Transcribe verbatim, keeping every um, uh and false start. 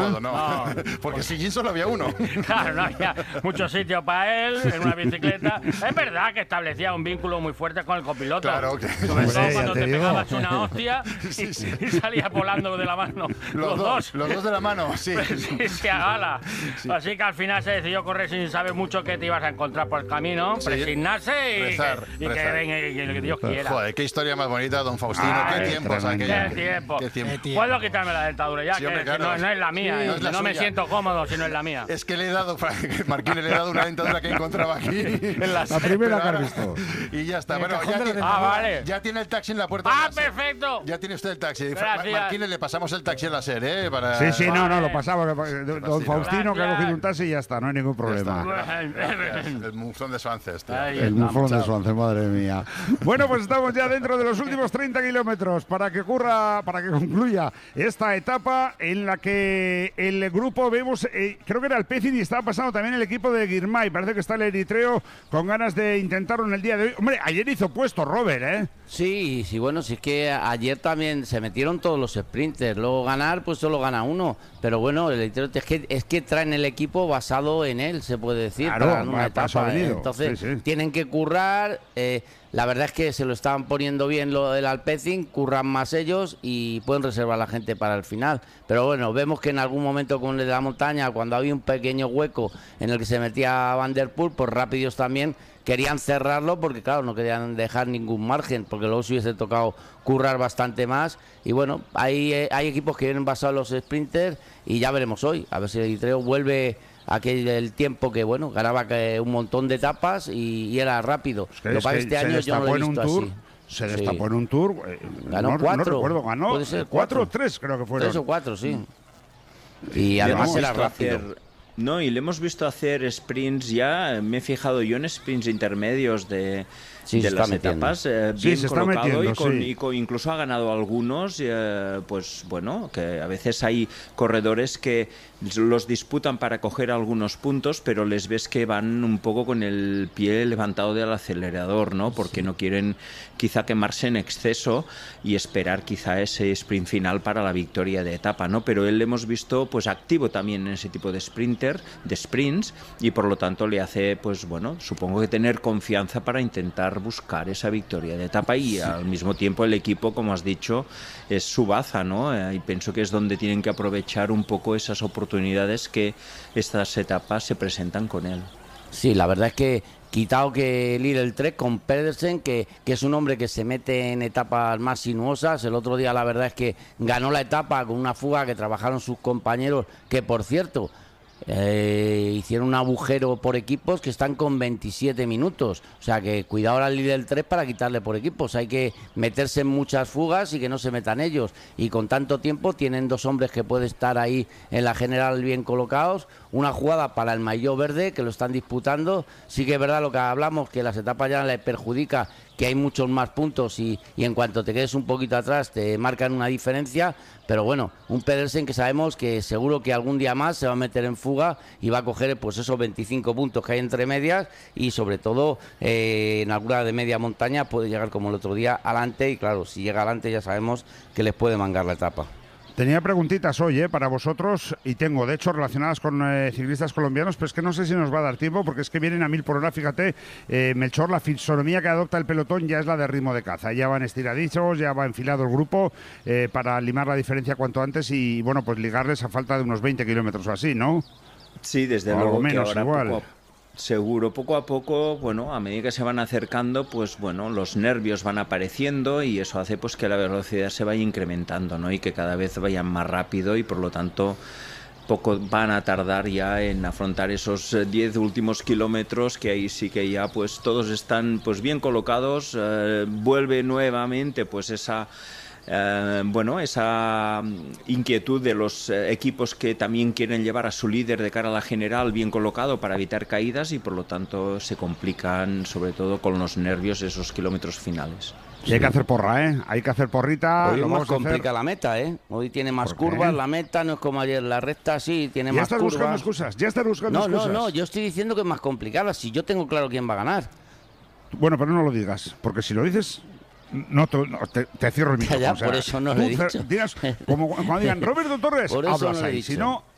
todo, no. no. Porque Sillín solo había uno. Claro, no había mucho sitio para él en una bicicleta. Es verdad que establecía un vínculo muy fuerte con el copiloto. Claro. Que... Sobre todo Hombre, cuando te, te pegabas una hostia sí, sí. y salías volando de la mano. Los, los dos, dos. Los dos de la mano, sí. sí, sí a gala. Sí. Así que al final se decidió correr sin saber mucho qué te ibas a encontrar por el camino, sí. presignarse y, rezar, que, y rezar. Que, que, que, que Dios quiera. Joder, qué historia más bonita, don Faustino. Ay, qué tiempos aquellos. Qué tiempo. Qué tiempo. Puedo quitarme la dentadura ya, sí, hombre, que claro. no, no es la mía. Sí, no, es la no me siento cómodo si no es la mía. Es que le he dado, Marquín, le he dado una dentadura que encontraba aquí. En la, la primera que has visto. Y ya está. Bueno, ya tiene, ah, vale. ya tiene el taxi en la puerta. ¡Ah, perfecto! Ya tiene usted el taxi. Marquín, le pasamos el taxi en la serie, ¿eh? Para... Sí, sí, no, no, lo pasamos. Don Faustino que ha cogido un taxi y ya está, no hay ningún problema. El muflón de Suances, tío. El muflón de Suances, madre mía. Bueno, pues estamos ya dentro de los últimos treinta kilómetros para que ocurra, para que concluya esta etapa en la que el grupo vemos, eh, creo que era el Pecin y estaba pasando también el equipo de Girmay. Parece que está el eritreo con ganas de intentarlo en el día de hoy. Hombre, ayer hizo puesto Robert, ¿eh? Sí, sí, bueno, si es que ayer también se metieron todos los sprinters. Luego ganar, pues solo gana uno. Pero bueno, el eritreo es que, es que traen el equipo basado en él, se puede decir, claro, para una etapa. ¿eh? Entonces, sí, sí. tienen que currar. Eh, la verdad es que se lo estaban poniendo bien lo del Alpecin, curran más ellos y pueden reservar a la gente para el final. Pero bueno, vemos que en algún momento con el de la montaña, cuando había un pequeño hueco en el que se metía Van der Poel, pues rápidos también querían cerrarlo porque claro, no querían dejar ningún margen, porque luego se hubiese tocado currar bastante más. Y bueno, hay, hay equipos que vienen basados en los sprinters y ya veremos hoy, a ver si el eritreo vuelve aquel el tiempo que bueno ganaba que un montón de etapas y, y era rápido. Es que, lo que pasa es que este año yo no lo he visto tour, así. Se destapó sí. en un tour. Eh, ganó no, cuatro. No recuerdo, ganó ¿Puede ser cuatro o tres, creo que fueron. Tres o cuatro, sí. Y además era rápido. Hacer, no, y le hemos visto hacer sprints ya. Me he fijado yo en sprints intermedios de. Sí, de las etapas, eh, sí, bien se está colocado metiendo, y, con, sí. y con, incluso ha ganado algunos, eh, pues bueno, que a veces hay corredores que los disputan para coger algunos puntos, pero les ves que van un poco con el pie levantado del acelerador, ¿no? Porque sí. no quieren quizá quemarse en exceso y esperar quizá ese sprint final para la victoria de etapa, ¿no? Pero él le hemos visto pues activo también en ese tipo de sprinter, de sprints, y por lo tanto le hace, pues bueno, supongo que tener confianza para intentar buscar esa victoria de etapa y sí. al mismo tiempo el equipo, como has dicho, es su baza, ¿no? Eh, y pienso que es donde tienen que aprovechar un poco esas oportunidades que estas etapas se presentan con él. Sí, la verdad es que quitado que el ir el Trek con Pedersen, que, que es un hombre que se mete en etapas más sinuosas. El otro día la verdad es que ganó la etapa con una fuga que trabajaron sus compañeros, que por cierto Eh, hicieron un agujero por equipos que están con veintisiete minutos, o sea que cuidado al líder del tres para quitarle por equipos. Hay que meterse en muchas fugas y que no se metan ellos, y con tanto tiempo tienen dos hombres que pueden estar ahí en la general bien colocados. Una jugada para el maillot verde que lo están disputando. Sí que es verdad lo que hablamos, que las etapas ya les perjudica, que hay muchos más puntos y, y en cuanto te quedes un poquito atrás te marcan una diferencia. Pero bueno, un Pedersen que sabemos que seguro que algún día más se va a meter en fuga y va a coger pues esos veinticinco puntos que hay entre medias, y sobre todo eh, en alguna de media montaña puede llegar como el otro día adelante, y claro, si llega adelante ya sabemos que les puede mangar la etapa. Tenía preguntitas hoy eh, para vosotros, y tengo, de hecho, relacionadas con eh, ciclistas colombianos, pero es que no sé si nos va a dar tiempo, porque es que vienen a mil por hora. Fíjate, eh, Melchor, la fisonomía que adopta el pelotón ya es la de ritmo de caza. Ya van estiraditos, ya va enfilado el grupo eh, para limar la diferencia cuanto antes y, bueno, pues ligarles a falta de unos veinte kilómetros o así, ¿no? Sí, desde o luego algo menos, que ahora igual. Poco a... Seguro, poco a poco, bueno, a medida que se van acercando, pues bueno, los nervios van apareciendo y eso hace pues que la velocidad se vaya incrementando, ¿no? Y que cada vez vayan más rápido y por lo tanto poco van a tardar ya en afrontar esos diez últimos kilómetros, que ahí sí que ya pues todos están pues bien colocados. Eh, vuelve nuevamente pues esa... Uh, bueno, esa inquietud de los uh, equipos que también quieren llevar a su líder de cara a la general bien colocado para evitar caídas, y por lo tanto se complican sobre todo con los nervios esos kilómetros finales. Y hay que hacer porra, ¿eh? Hay que hacer porrita. Hoy lo más vamos a complica hacer... la meta, ¿eh? Hoy tiene más curvas la meta, no es como ayer la recta, sí, tiene ya más estás curvas. buscando excusas, ya estás buscando no, excusas. No, no, yo estoy diciendo que es más complicada, si yo tengo claro quién va a ganar. Bueno, pero no lo digas, porque si lo dices... No, te, no te, te cierro el micrófono. Ya, o sea, por eso no lo he dicho. Digas, como cuando digan Roberto Torres, por eso hablas no ahí. Dicho. Si no,